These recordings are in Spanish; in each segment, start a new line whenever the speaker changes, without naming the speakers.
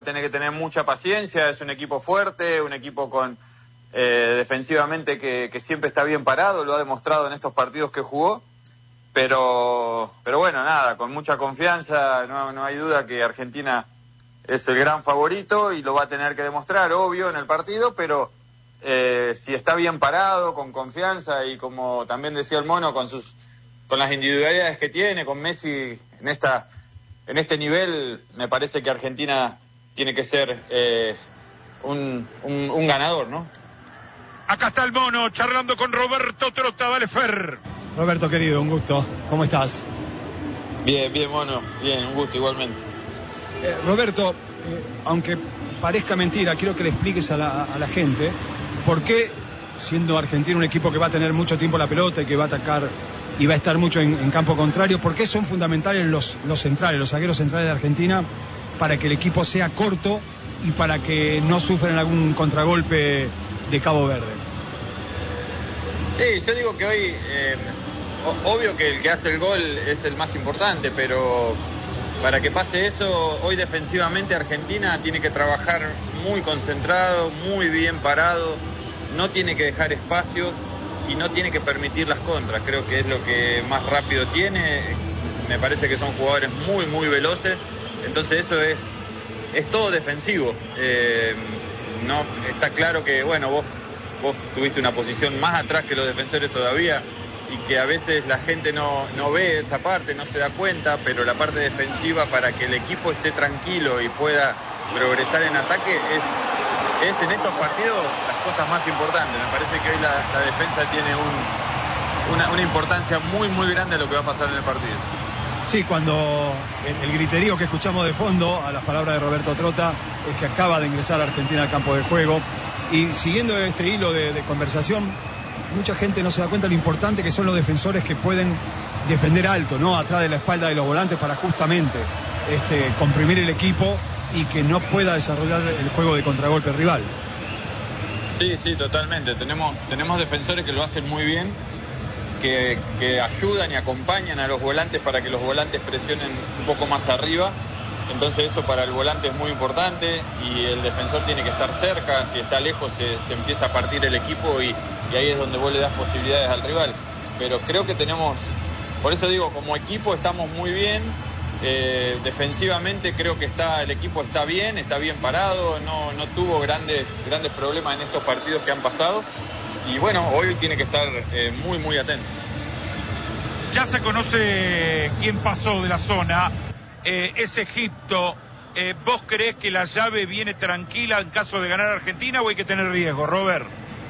Tiene que tener mucha paciencia, es un equipo fuerte, un equipo con defensivamente que siempre está bien parado, lo ha demostrado en estos partidos que jugó, pero bueno, nada, con mucha confianza, no hay duda que Argentina es el gran favorito y lo va a tener que demostrar, obvio, en el partido, pero si está bien parado, con confianza y como también decía el Mono, con las individualidades que tiene, con Messi en este nivel, me parece que Argentina tiene que ser un ganador, ¿no?
Acá está el Mono charlando con Roberto Trota. Dale, Fer.
Roberto, querido, un gusto. ¿Cómo estás?
Bien, Mono. Bien, un gusto igualmente.
Roberto, aunque parezca mentira, quiero que le expliques a la gente por qué, siendo Argentina un equipo que va a tener mucho tiempo la pelota y que va a atacar y va a estar mucho en campo contrario, por qué son fundamentales los centrales, los zagueros centrales de Argentina, para que el equipo sea corto y para que no sufran algún contragolpe de Cabo Verde.
Sí, yo digo que hoy, obvio que el que hace el gol es el más importante, pero para que pase eso, hoy defensivamente Argentina tiene que trabajar muy concentrado, muy bien parado, no tiene que dejar espacios y no tiene que permitir las contras. Creo que es lo que más rápido tiene, me parece que son jugadores muy, muy veloces. Entonces eso es todo defensivo. No está claro que, bueno, vos tuviste una posición más atrás que los defensores todavía y que a veces la gente no ve esa parte, no se da cuenta, pero la parte defensiva para que el equipo esté tranquilo y pueda progresar en ataque es en estos partidos las cosas más importantes. Me parece que hoy la defensa tiene una importancia muy, muy grande en lo que va a pasar en el partido.
Sí, cuando el griterío que escuchamos de fondo a las palabras de Roberto Trota es que acaba de ingresar a Argentina al campo de juego. Y siguiendo este hilo de conversación, mucha gente no se da cuenta de lo importante que son los defensores que pueden defender alto, ¿no? Atrás de la espalda de los volantes para justamente comprimir el equipo y que no pueda desarrollar el juego de contragolpe rival.
Sí, totalmente. Tenemos defensores que lo hacen muy bien, que ayudan y acompañan a los volantes para que los volantes presionen un poco más arriba. Entonces eso para el volante es muy importante y el defensor tiene que estar cerca. Si está lejos se empieza a partir el equipo y ahí es donde vos le das posibilidades al rival. Pero creo que por eso digo, como equipo estamos muy bien. Defensivamente creo que el equipo está bien parado, no tuvo grandes problemas en estos partidos que han pasado. Y bueno, hoy tiene que estar muy, muy atento.
Ya se conoce quién pasó de la zona, es Egipto. ¿Vos creés que la llave viene tranquila en caso de ganar Argentina o hay que tener riesgo, Robert?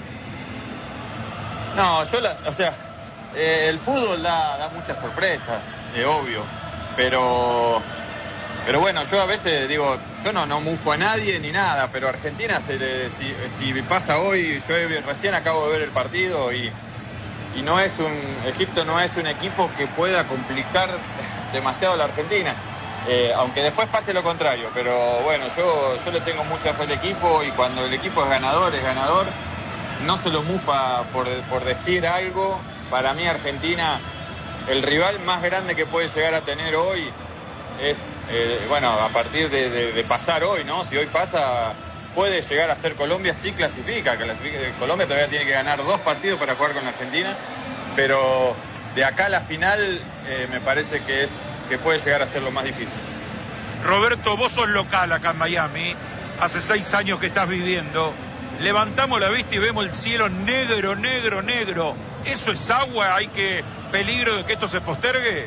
No, el fútbol da muchas sorpresas, obvio. Pero bueno, yo a veces digo, yo no mufo a nadie ni nada, pero Argentina, si pasa hoy, yo recién acabo de ver el partido y Egipto no es un equipo que pueda complicar demasiado a la Argentina, aunque después pase lo contrario, pero bueno, yo le tengo mucha fe al equipo y cuando el equipo es ganador, no se lo mufa por decir algo. Para mí Argentina, el rival más grande que puede llegar a tener hoy es, a partir de pasar hoy, ¿no? Si hoy pasa, puede llegar a ser Colombia, sí clasifica. Colombia todavía tiene que ganar 2 partidos para jugar con Argentina, pero de acá a la final me parece que puede llegar a ser lo más difícil.
Roberto, vos sos local acá en Miami, hace 6 años que estás viviendo. Levantamos la vista y vemos el cielo negro. ¿Eso es agua? ¿Hay peligro de que esto se postergue?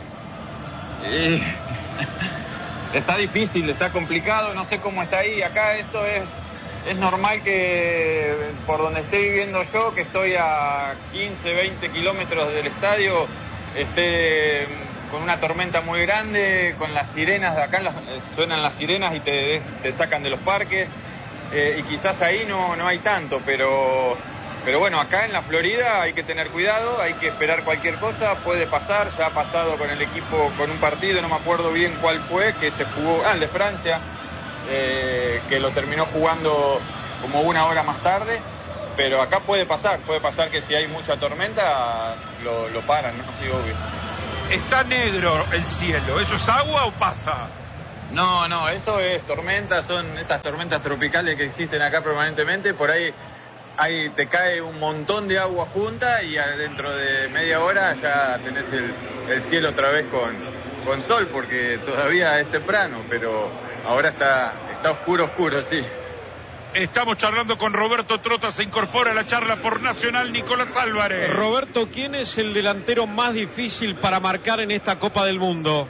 Está difícil, está complicado, no sé cómo está ahí. Acá esto es normal que por donde esté viviendo yo, que estoy a 15, 20 kilómetros del estadio, esté con una tormenta muy grande, con las sirenas de acá, suenan las sirenas y te sacan de los parques. Y quizás ahí no hay tanto, pero bueno, acá en la Florida hay que tener cuidado, hay que esperar cualquier cosa, puede pasar. Ya ha pasado con el equipo, con un partido, no me acuerdo bien cuál fue, que se jugó, el de Francia, que lo terminó jugando como 1 hora más tarde, pero acá puede pasar que si hay mucha tormenta lo paran, ¿no? Sí, obvio.
Está negro el cielo, ¿eso es agua o pasa?
No, eso es tormenta, son estas tormentas tropicales que existen acá permanentemente. Por ahí te cae un montón de agua junta y dentro de media hora ya tenés el cielo otra vez con sol, porque todavía es temprano, pero ahora está oscuro, sí.
Estamos charlando con Roberto Trota, se incorpora a la charla por Nacional Nicolás Álvarez.
Roberto, ¿quién es el delantero más difícil para marcar en esta Copa del Mundo?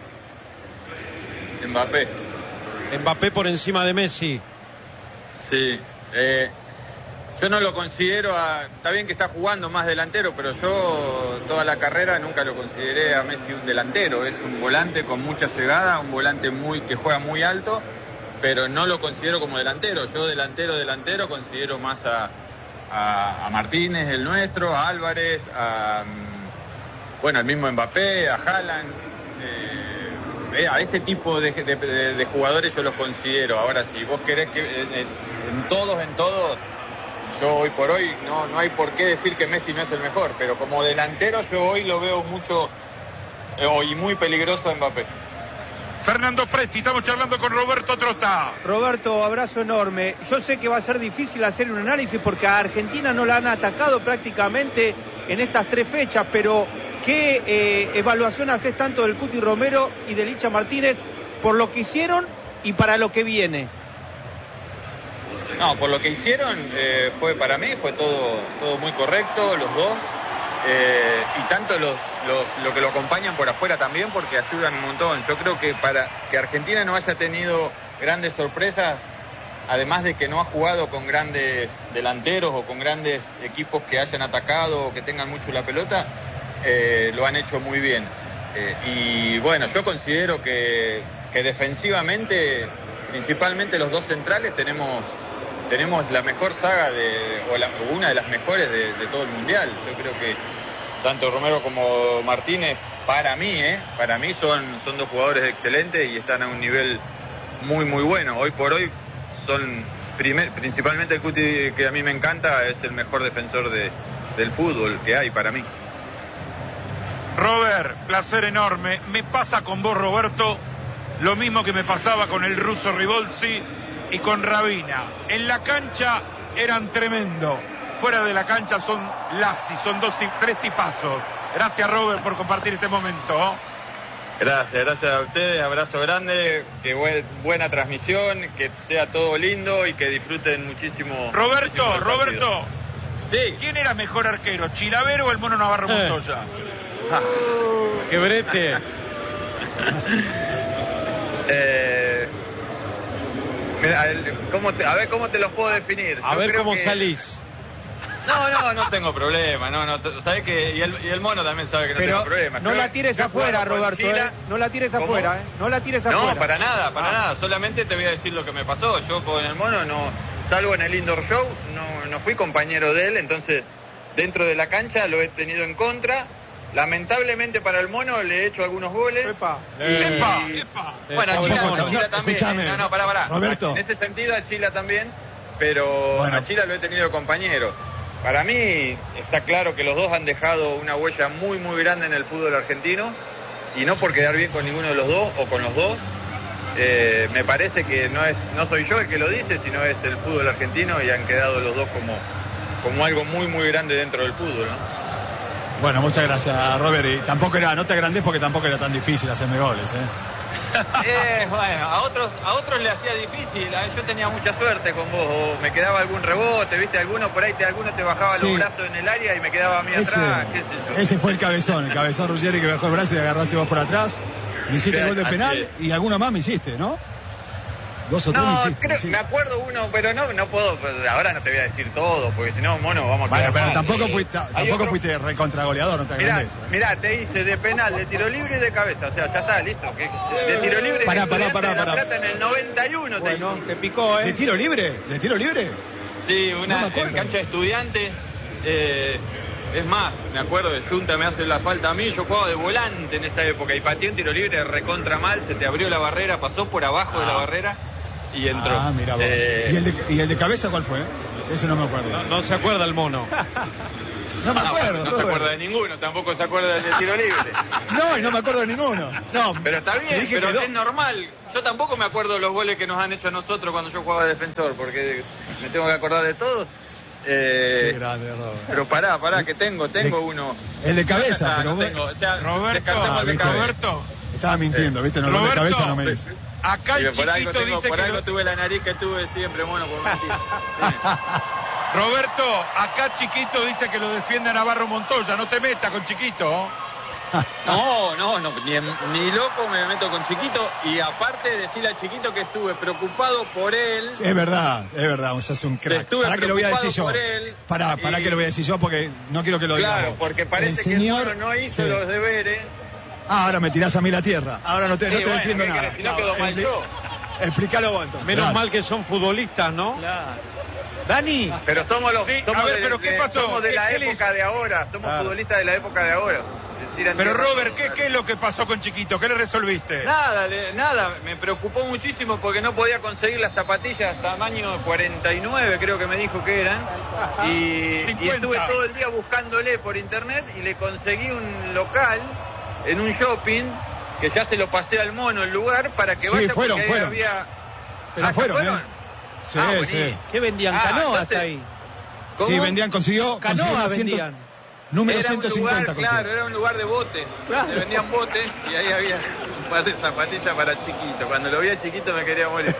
Mbappé por encima de Messi.
Sí, yo no lo considero, está bien que está jugando más delantero, pero yo toda la carrera nunca lo consideré a Messi un delantero. Es un volante con mucha llegada, un volante que juega muy alto, pero no lo considero como delantero. Yo delantero considero más a Martínez, el nuestro, a Álvarez, al mismo Mbappé, a Haaland. A ese tipo de jugadores yo los considero. Ahora, si vos querés que en todos, yo hoy por hoy no hay por qué decir que Messi no es el mejor, pero como delantero yo hoy lo veo mucho y muy peligroso a Mbappé.
Fernando Presti, estamos charlando con Roberto Trota.
Roberto, abrazo enorme. Yo sé que va a ser difícil hacer un análisis porque a Argentina no la han atacado prácticamente en estas 3 fechas, pero ¿qué evaluación haces tanto del Cuti Romero y del Licha Martínez por lo que hicieron y para lo que viene?
No, por lo que hicieron para mí fue todo muy correcto, los dos. Y tanto lo que lo acompañan por afuera también, porque ayudan un montón. Yo creo que para que Argentina no haya tenido grandes sorpresas, además de que no ha jugado con grandes delanteros o con grandes equipos que hayan atacado o que tengan mucho la pelota, lo han hecho muy bien. Y bueno, yo considero que defensivamente, principalmente los dos centrales, tenemos la mejor saga o una de las mejores de todo el mundial. Yo creo que tanto Romero como Martínez, para mí son dos jugadores excelentes y están a un nivel muy muy bueno. Hoy por hoy son principalmente el Cuti, que a mí me encanta, es el mejor defensor del fútbol que hay para mí.
Robert, placer enorme. Me pasa con vos, Roberto, lo mismo que me pasaba con el ruso Ribolzi y con Rabina. En la cancha eran tremendo. Fuera de la cancha son Lassi, son 3 tipazos. Gracias, Robert, por compartir este momento.
Gracias a ustedes, abrazo grande, que buena transmisión, que sea todo lindo y que disfruten muchísimo.
Roberto,
sí.
¿Quién era mejor arquero, Chilavero o el Mono Navarro Montoya?
¡Qué brete!
A ver cómo te los puedo definir.
A ver cómo salís.
No tengo problema. Sabés que y el Mono también sabe que no tengo problema.
No la tires afuera, Roberto. No la tires afuera. No la tires afuera.
No, para nada. Solamente te voy a decir lo que me pasó. Yo con el Mono salvo en el indoor show, no fui compañero de él, entonces dentro de la cancha lo he tenido en contra. Lamentablemente para el Mono le he hecho algunos goles.
¡Epa!
Bueno, a Chila también.
Escuchame,
Pará.
Roberto.
En ese sentido a Chila también, pero a Chila lo he tenido de compañero. Para mí está claro que los dos han dejado una huella muy muy grande en el fútbol argentino, y no por quedar bien con ninguno de los dos o con los dos. Me parece que no soy yo el que lo dice, sino es el fútbol argentino, y han quedado los dos como algo muy muy grande dentro del fútbol, ¿no?
Bueno, muchas gracias, Robert. Y tampoco no te agrandes porque tampoco era tan difícil hacerme goles,
Bueno, a otros le hacía difícil. Yo tenía mucha suerte con vos. O me quedaba algún rebote, viste, alguno te bajaba los brazos en el área y me quedaba a mí atrás. ¿Qué sé yo?
Ese fue el cabezón Ruggeri, que bajó el brazo y agarraste vos por atrás. Me hiciste el gol de penal y alguno más me hiciste, ¿no? 2 o 3 me hiciste.
Me acuerdo uno, pero no puedo. Ahora no te voy a decir todo, porque si no, Mono, vamos a quedar
pero
mal.
tampoco fuiste recontragoleador, no te agrandes.
Mirá, te hice de penal, de tiro libre y de cabeza. O sea, ya está, listo. De tiro libre.
Pará.
La Plata en el 91 te hice.
Se picó,
¿De tiro libre?
Sí, en cancha de Estudiantes. Es más, me acuerdo de Junta me hace la falta a mí, yo jugaba de volante en esa época y pateé un tiro libre recontra mal, se te abrió la barrera, pasó por abajo de la barrera y entró.
Mira vos. ¿Y el de cabeza cuál fue? Ese no me acuerdo.
No se acuerda el Mono.
No me acuerdo.
No se acuerda de ninguno, tampoco se acuerda del tiro libre.
No, y no me acuerdo de ninguno. No,
pero está bien, pero es normal. Yo tampoco me acuerdo de los goles que nos han hecho a nosotros cuando yo jugaba de defensor, porque me tengo que acordar de todos.
Qué grande, Robert.
Pero pará, que tengo uno.
El de cabeza, pero
no tengo.
Roberto.
Estaba mintiendo, ¿viste? No, Roberto, el de cabeza no me dice.
Acá el chiquito dice
por
que...
algo tuve la nariz que tuve siempre, mono, por mentir.
Roberto, acá Chiquito dice que lo defiende Navarro Montoya. No te metas con Chiquito.
No, ni loco me meto con Chiquito. Y aparte decirle a Chiquito que estuve preocupado por él.
Sí, es verdad, o sea, es un crack.
Para
que lo voy a decir yo.
Para
que lo voy a decir yo porque no quiero que lo diga.
Claro, porque parece que el señor no hizo los deberes.
Ahora me tirás a mí la tierra. Ahora no te defiendo nada.
Si no quedó mal yo.
Explícalo vos entonces.
Menos mal que son futbolistas, ¿no?
Claro. Dani.
Pero somos
¿qué pasó?
Somos de la época de ahora. Somos futbolistas de la época de ahora.
Pero Robert, ¿qué es lo que pasó con Chiquito? ¿Qué le resolviste?
Nada. Me preocupó muchísimo porque no podía conseguir las zapatillas tamaño 49, creo que me dijo que eran. Y estuve todo el día buscándole por internet y le conseguí un local en un shopping que ya se lo pasé al mono el lugar para que vaya
fueron.
Había...
¿Fueron? Sí, sí.
¿Qué vendían? Canoas hasta ahí.
¿Cómo? Sí, consiguió
Canoas vendían.
Número
era
150.
Un lugar, claro, era un lugar de bote. Claro. Le vendían botes y ahí había un par de zapatillas para Chiquito. Cuando lo vi a Chiquito me quería morir.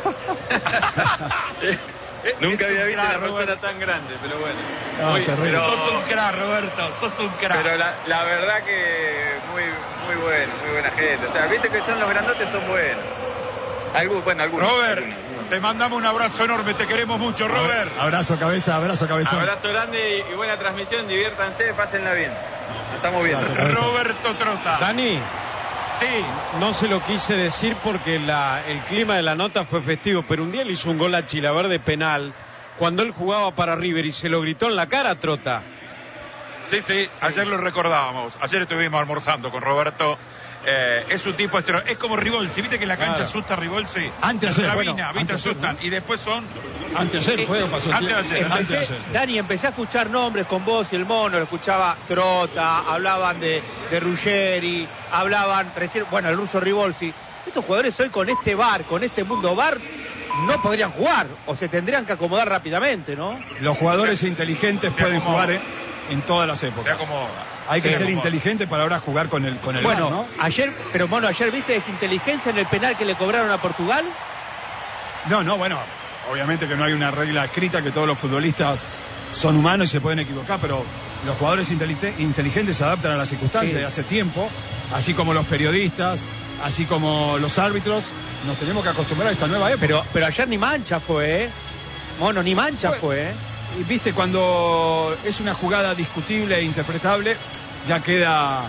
Nunca había visto una persona tan grande, pero bueno.
Sos un crack, Roberto, sos un crack.
Pero la verdad que muy buena gente. O sea, viste que son los grandotes, son buenos. Algunos.
Robert, te mandamos un abrazo enorme, te queremos mucho, Robert.
Abrazo cabezón.
Abrazo grande y buena transmisión, diviértanse, pásenla bien. Nos estamos viendo.
Roberto Trota.
Dani.
Sí.
No se lo quise decir porque el clima de la nota fue festivo, pero un día le hizo un gol a Chilaverde penal cuando él jugaba para River y se lo gritó en la cara a Trota.
Sí, ayer lo recordábamos. Ayer estuvimos almorzando con Roberto. Es un tipo es como Rivolsi, viste que en la cancha asusta a Rivolsi.
Anteayer,
asustan. Y después son.
Anteayer fue o pasó.
Anteayer.
Dani, empecé a escuchar nombres con vos y el mono, lo escuchaba Trota, hablaban de Ruggeri, hablaban recién, el ruso Rivolsi. Estos jugadores hoy con este mundo bar, no podrían jugar o se tendrían que acomodar rápidamente, ¿no?
Los jugadores inteligentes pueden jugar en todas las épocas. Hay que ser inteligente para ahora jugar con el VAR, ¿no?
Ayer viste desinteligencia en el penal que le cobraron a Portugal.
No, obviamente que no hay una regla escrita, que todos los futbolistas son humanos y se pueden equivocar, pero los jugadores inteligentes se adaptan a las circunstancias de hace tiempo, así como los periodistas, así como los árbitros, nos tenemos que acostumbrar a esta nueva época.
Pero ayer ni mancha fue, Mono, ni mancha fue,
Y viste, cuando es una jugada discutible e interpretable, ya queda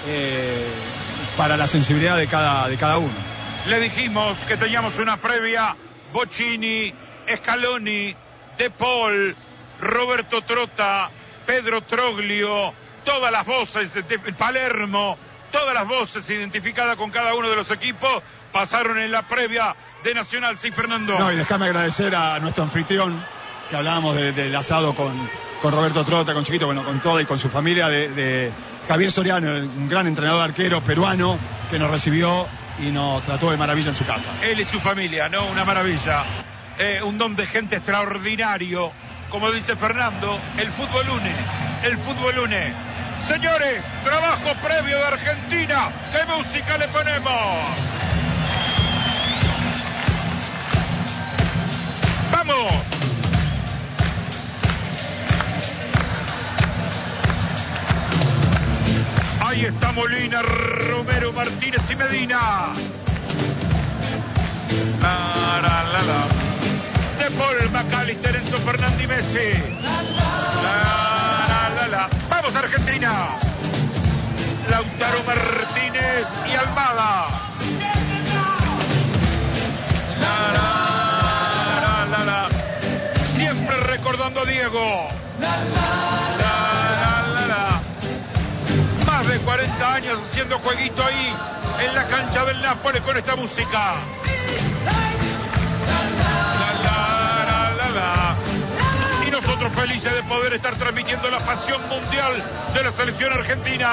para la sensibilidad de cada uno.
Le dijimos que teníamos una previa: Bocini, Scaloni, De Paul, Roberto Trota, Pedro Troglio, todas las voces de Palermo, todas las voces identificadas con cada uno de los equipos pasaron en la previa de Nacional. Sí, Fernando.
No, y déjame agradecer a nuestro anfitrión, que hablábamos del asado con Roberto Trota, con Chiquito, con toda y con su familia, de Javier Soriano, un gran entrenador arquero peruano que nos recibió y nos trató de maravilla en su casa.
Él y su familia, ¿no? Una maravilla. Un don de gente extraordinario. Como dice Fernando, el fútbol une. Señores, trabajo previo de Argentina. ¿Qué música le ponemos? ¡Vamos! Ahí está Molina, Romero, Martínez y Medina. De Paul, McAllister, Enzo Fernández y Messi. ¡Vamos, Argentina! Lautaro Martínez y Almada. Siempre recordando a Diego. Más de 40 años haciendo jueguito ahí en la cancha del Nápoles con esta música. Y nosotros felices de poder poder estar transmitiendo la pasión mundial de la selección argentina.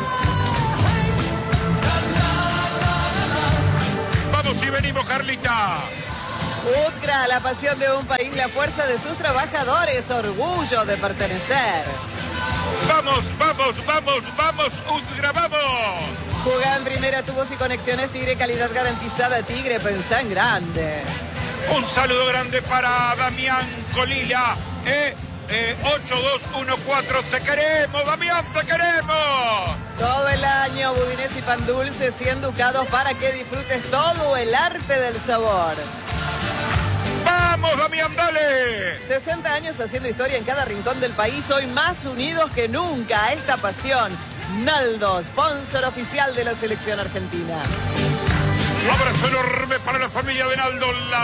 Vamos y venimos, Carlita.
UTCRA, la pasión de un país, la fuerza de sus trabajadores, orgullo de pertenecer.
Vamos, vamos, vamos, vamos, UTCRA, vamos.
Jugá en primera, tubos y conexiones Tigre, calidad garantizada. Tigre, pensá en grande.
Un saludo grande para Damián Colila, 8214, te queremos, Damián, te queremos.
Todo el año, budines y pan dulce, 100 ducados para que disfrutes todo el arte del sabor.
¡Vamos, Damián, dale!
60 años haciendo historia en cada rincón del país, hoy más unidos que nunca a esta pasión. Naldo, sponsor oficial de la selección argentina.
Un abrazo enorme para la familia de Naldo.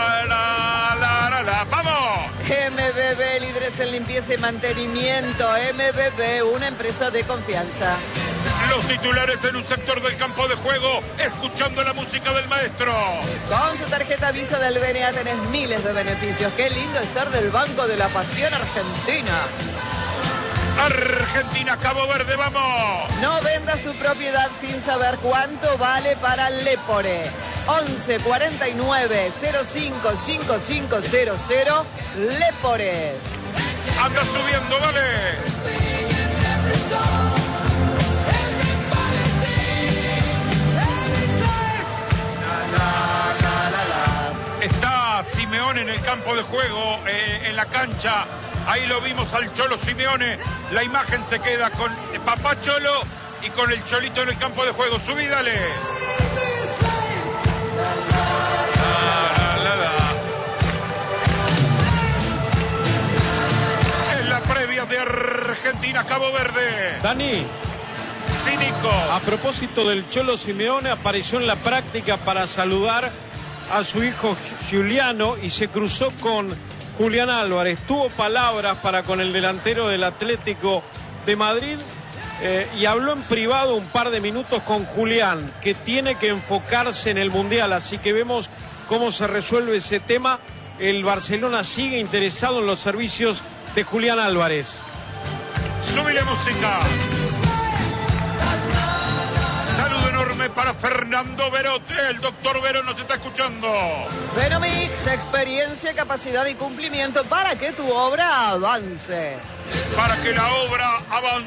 ¡Vamos!
MBB, líderes en limpieza y mantenimiento. MBB, una empresa de confianza.
Los titulares en un sector del campo de juego, escuchando la música del maestro.
Con su tarjeta Visa del BNA tenés miles de beneficios. Qué lindo es ser del Banco de la Pasión Argentina.
Argentina, Cabo Verde, vamos.
No vendas tu propiedad sin saber cuánto vale para Lepore. 11 49 05 5500 Lepore.
Anda subiendo, dale. Está Simeone en el campo de juego, en la cancha. Ahí lo vimos al Cholo Simeone. La imagen se queda con papá Cholo y con el Cholito en el campo de juego. Subí, dale. Es la previa de Argentina, Cabo Verde.
Dani.
Sí, Nico.
A propósito del Cholo Simeone, apareció en la práctica para saludar a su hijo Giuliano y se cruzó con Julián Álvarez. Tuvo palabras para con el delantero del Atlético de Madrid y habló en privado un par de minutos con Julián, que tiene que enfocarse en el Mundial, así que vemos cómo se resuelve ese tema. El Barcelona sigue interesado en los servicios de Julián Álvarez.
Súbile música. Saludo enorme para Fernando Verot. El doctor Verot nos está escuchando.
Venomix, experiencia, capacidad y cumplimiento para que tu obra avance.
Para que la obra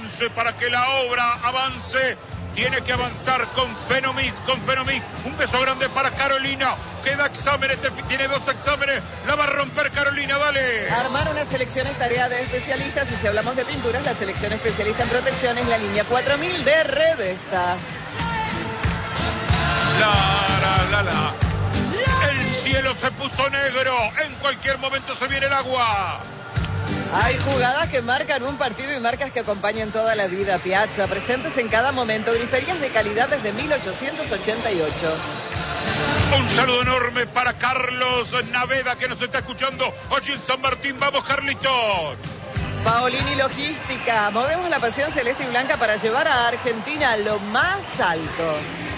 avance, tiene que avanzar con Fenomix, Un beso grande para Carolina, que da exámenes, tiene 2 exámenes, la va a romper Carolina, dale.
Armar una selección es tarea de especialistas y si hablamos de pinturas, la selección especialista en protección es la línea 4000 de Revesta.
El cielo se puso negro, en cualquier momento se viene el agua.
Hay jugadas que marcan un partido y marcas que acompañan toda la vida. Piazza, presentes en cada momento, griferías de calidad desde 1888.
Un saludo enorme para Carlos Naveda, que nos está escuchando allí en San Martín. Vamos, Carlitos.
Paolini Logística, movemos la pasión celeste y blanca para llevar a Argentina a lo más alto.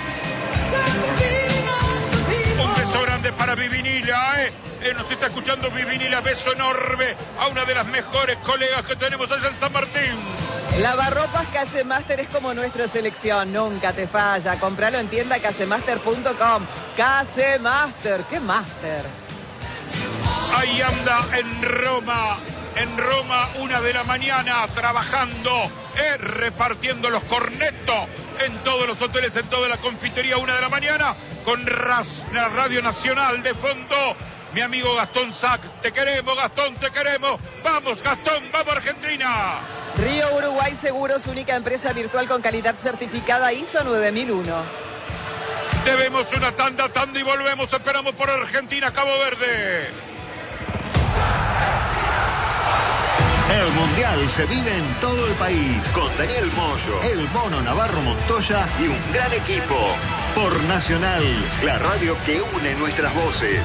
Un beso grande para Vivinila, nos está escuchando Vivinila, beso enorme a una de las mejores colegas que tenemos allá en San Martín.
Lavarropas Casemaster es como nuestra selección, nunca te falla. Compralo en tienda casemaster.com. Casemaster, ¿qué máster?
Ahí anda en Roma, 1 de la mañana, trabajando, repartiendo los cornetos en todos los hoteles, en toda la confitería, 1 de la mañana, con la Radio Nacional de fondo. Mi amigo Gastón Sachs, te queremos, Gastón, te queremos. Vamos, Gastón, vamos, Argentina.
Río Uruguay Seguros, única empresa virtual con calidad certificada ISO 9001.
Debemos una tanda y volvemos. Esperamos por Argentina, Cabo Verde.
El Mundial se vive en todo el país con Daniel Moyo, el Mono Navarro Montoya y un gran equipo. Por Nacional, la radio que une nuestras voces.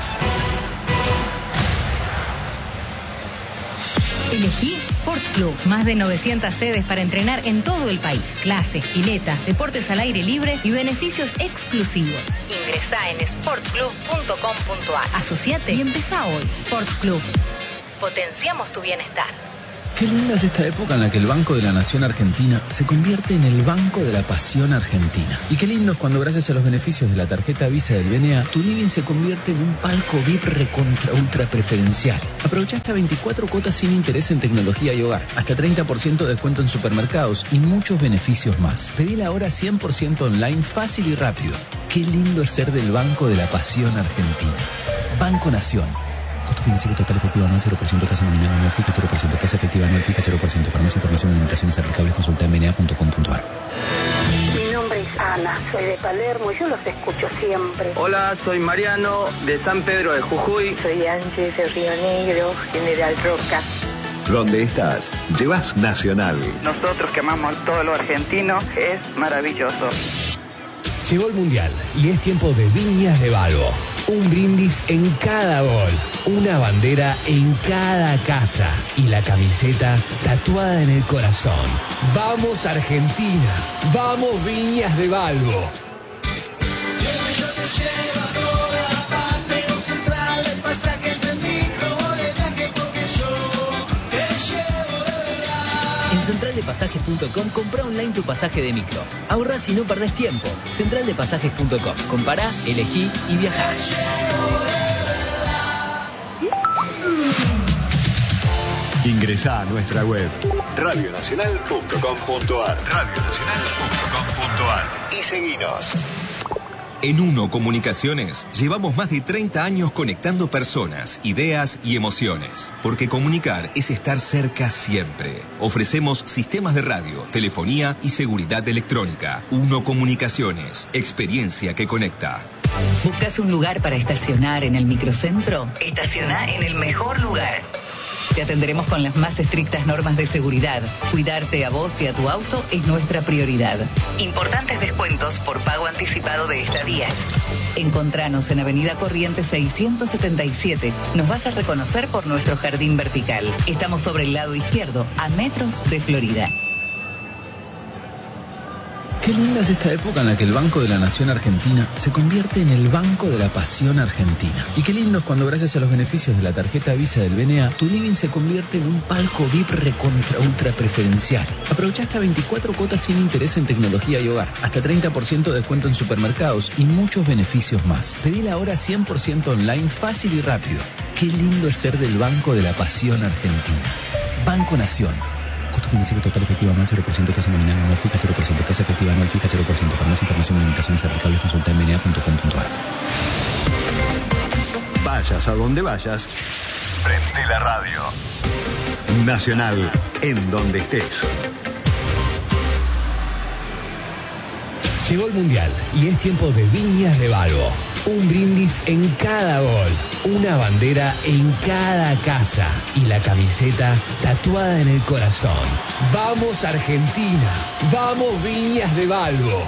Elegí Sport Club. Más de 900 sedes para entrenar en todo el país. Clases, piletas, deportes al aire libre y beneficios exclusivos. Ingresá en sportclub.com.ar. Asociate y empezá hoy. Sport Club. Potenciamos tu bienestar.
Qué linda es esta época en la que el Banco de la Nación Argentina se convierte en el Banco de la Pasión Argentina. Y qué lindo es cuando, gracias a los beneficios de la tarjeta Visa del BNA, tu living se convierte en un palco VIP recontra ultra preferencial. Aprovecha hasta 24 cuotas sin interés en tecnología y hogar, hasta 30% de descuento en supermercados y muchos beneficios más. Pedila ahora 100% online, fácil y rápido. Qué lindo es ser del Banco de la Pasión Argentina. Banco Nación. Costo financiero total efectivo anual 0%, tasa nominal anual fija 0%, tasa efectiva anual fija 0%. Para más información y limitaciones aplicables consulta en bna.com.ar.
Mi nombre es Ana, soy de Palermo y yo los escucho siempre.
Hola, soy Mariano de San Pedro de Jujuy.
Soy Ángeles de Río Negro, General Roca.
Donde estás, llevas Nacional.
Nosotros que amamos todo lo argentino, es maravilloso.
Llegó el Mundial y es tiempo de Viñas de Balbo. Un brindis en cada gol, una bandera en cada casa y la camiseta tatuada en el corazón. ¡Vamos Argentina! ¡Vamos Viñas de Balbo!
En centraldepasajes.com compra online tu pasaje de micro. Ahorrás y no perdés tiempo. Centraldepasajes.com. Compará, elegí y viajá.
Ingresá a nuestra web radionacional.com.ar radionacional.com.ar y seguinos.
En Uno Comunicaciones llevamos más de 30 años conectando personas, ideas y emociones. Porque comunicar es estar cerca siempre. Ofrecemos sistemas de radio, telefonía y seguridad electrónica. Uno Comunicaciones, experiencia que conecta.
¿Buscas un lugar para estacionar en el microcentro? Estaciona en el mejor lugar. Te atenderemos con las más estrictas normas de seguridad. Cuidarte a vos y a tu auto es nuestra prioridad. Importantes descuentos por pago anticipado de estadías. Encontranos en Avenida Corrientes 677. Nos vas a reconocer por nuestro jardín vertical. Estamos sobre el lado izquierdo, a metros de Florida.
Qué linda es esta época en la que el Banco de la Nación Argentina se convierte en el Banco de la Pasión Argentina. Y qué lindo es cuando, gracias a los beneficios de la tarjeta Visa del BNA, tu living se convierte en un palco VIP recontra ultra preferencial. Aprovecha hasta 24 cuotas sin interés en tecnología y hogar, hasta 30% de descuento en supermercados y muchos beneficios más. Pedila ahora 100% online, fácil y rápido. Qué lindo es ser del Banco de la Pasión Argentina. Banco Nación. Costo financiero total efectivo anual 0%, tasa nominal anual fija 0%, tasa efectiva anual fija 0%. Para más información y limitaciones aplicables consulta en bna.com.ar.
Vayas a donde vayas, prende la radio. Nacional, en donde estés.
Llegó el Mundial y es tiempo de Viñas de Balbo. Un brindis en cada gol, una bandera en cada casa y la camiseta tatuada en el corazón. ¡Vamos Argentina! ¡Vamos Viñas de Balbo!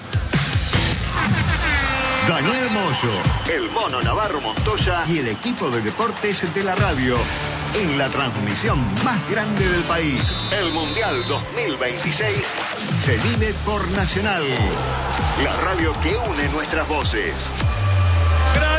Daniel Moyo, el Mono Navarro Montoya y el equipo de deportes de la radio en la transmisión más grande del país. El Mundial 2026 se vive por Nacional, la radio que une nuestras voces.
Gran